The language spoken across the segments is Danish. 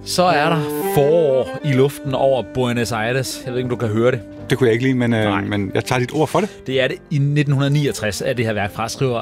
Så er der forår i luften over Buenos Aires. Jeg ved ikke, om du kan høre det. Det kunne jeg ikke lide, men jeg tager dit ord for det. Det er det. I 1969 er det her værk fra, skriver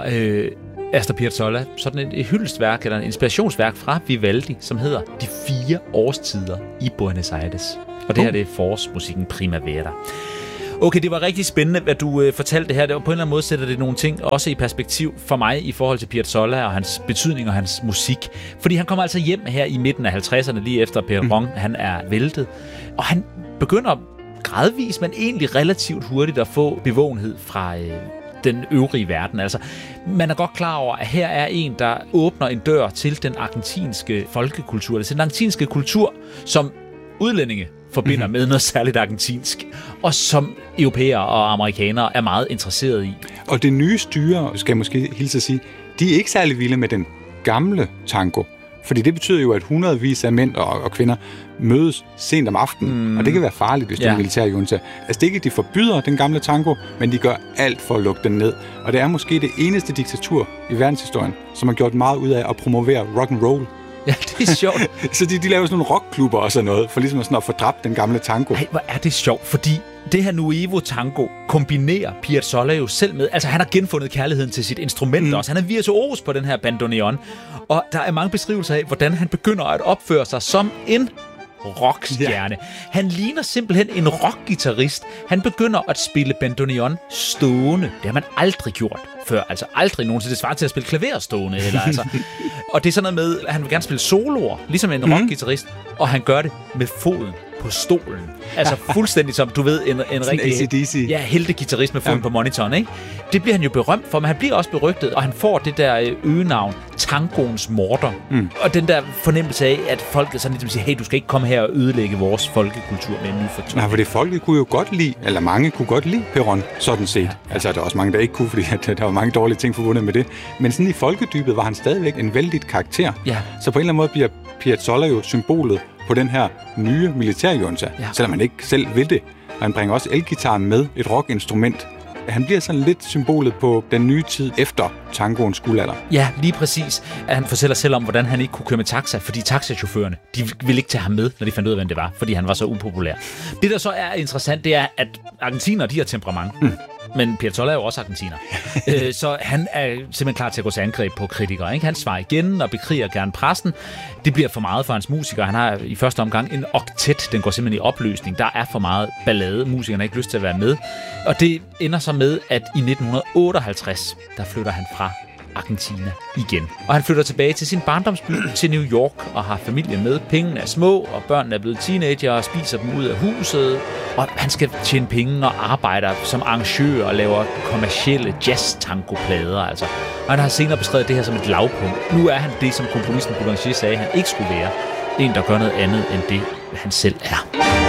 Astor Piazzolla, sådan et hyldestværk eller en inspirationsværk fra Vivaldi, som hedder De 4 årstider i Buenos Aires. Og det her det er forårsmusikken Primavera. Okay, det var rigtig spændende, hvad du fortalte det her. Det var på en eller anden måde sætter det nogle ting også i perspektiv for mig i forhold til Piazzolla og hans betydning og hans musik. Fordi han kommer altså hjem her i midten af 50'erne, lige efter Perón, han er væltet. Og han begynder gradvist, men egentlig relativt hurtigt at få bevågenhed fra den øvrige verden. Altså, man er godt klar over, at her er en, der åbner en dør til den argentinske folkekultur. Det er den argentinske kultur, som udlændinge forbinder med noget særligt argentinsk, og som europæere og amerikanere er meget interesserede i. Og det nye styre, skal jeg måske hilse at sige, de er ikke særlig vilde med den gamle tango. Fordi det betyder jo, at hundredvis af mænd og kvinder mødes sent om aftenen, og det kan være farligt, hvis det er en militærjunta. Altså det er ikke, at de forbyder den gamle tango, men de gør alt for at lukke den ned. Og det er måske det eneste diktatur i verdenshistorien, som har gjort meget ud af at promovere rock and roll. Ja, det er sjovt. Så de laver sådan nogle rockklubber og sådan noget, for ligesom sådan at få dræbt den gamle tango. Ej, hvor er det sjovt, fordi det her Nuevo Tango kombinerer Piazzolla jo selv med. Altså, han har genfundet kærligheden til sit instrument også. Han er virtuos på den her bandoneon. Og der er mange beskrivelser af, hvordan han begynder at opføre sig som en rockstjerne. Ja. Han ligner simpelthen en rockgitarrist. Han begynder at spille bandoneon stående. Det har man aldrig gjort før. Altså aldrig nogensinde. Det svarer til at spille klaver stående. Eller, altså. Og det er sådan noget med, at han vil gerne spille soloer, ligesom en rockgitarrist. Og han gør det med foden på stolen. Altså fuldstændig som, du ved, en rigtig heltegitarrist med foden på monitoren, ikke? Det bliver han jo berømt for, men han bliver også berygtet, og han får det der øgenavn, tangoens morder. Og den der fornemmelse af, at folket sådan ligesom siger, hey, du skal ikke komme her og ødelægge vores folkekultur med en ny fortone. Nej, for det folket kunne jo godt lide, eller mange kunne godt lide Perón, sådan set. Ja. Altså, der er også mange, der ikke kunne, fordi der var mange dårlige ting forbundet med det. Men sådan i folkedybet var han stadigvæk en vældig karakter. Ja. Så på en eller anden måde bliver Piazzolla jo symbolet på den her nye militærjunta, selvom man ikke selv vil det. Og han bringer også elgitaren med, et rockinstrument. Han bliver sådan lidt symbolet på den nye tid efter tangoens guldalder. Ja, lige præcis. Han fortæller selv om, hvordan han ikke kunne køre med taxa, fordi taxachaufførerne, de ville ikke tage ham med, når de fandt ud af, hvem det var, fordi han var så upopulær. Det, der så er interessant, det er, at argentinere, de har temperament. Men Piazzolla er jo også argentiner. Så han er simpelthen klar til at gå til angreb på kritikere. Ikke? Han svarer igen og bekriger gerne pressen. Det bliver for meget for hans musikere. Han har i første omgang en oktet. Den går simpelthen i opløsning. Der er for meget ballade. Musikerne har ikke lyst til at være med. Og det ender så med, at i 1958, der flytter han fra Argentina igen. Og han flytter tilbage til sin barndomsby til New York og har familien med. Pengene er små, og børnene er blevet teenager og spiser dem ud af huset. Og han skal tjene penge og arbejder som arrangør og laver kommercielle jazz-tango-plader. Altså. Og han har senere beskrevet det her som et lavpunkt. Nu er han det, som komponisten Boulanger sagde, han ikke skulle være. En, der gør noget andet end det, han selv er.